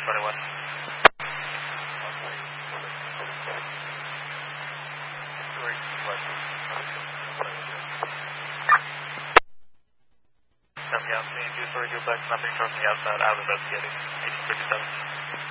21. Yeah, me and 2-story, go back, nothing from the outside, I was investigating. 1857.